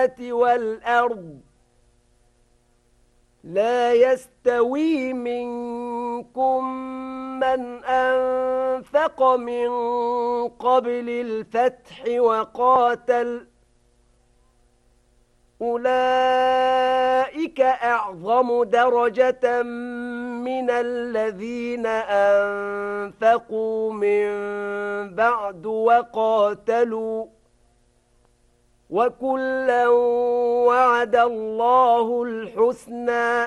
السماوات والأرض لا يستوي منكم من أنفق من قبل الفتح وقاتل أولئك أعظم درجة من الذين أنفقوا من بعد وقاتلوا وكلا وعد الله الحسنى